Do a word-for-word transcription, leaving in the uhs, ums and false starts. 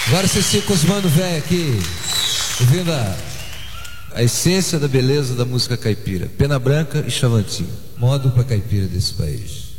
Agora vocês ficam com os mano velho aqui, ouvindo a, a essência da beleza da música caipira. Pena Branca e Chavantinho, maior dupla caipira desse país.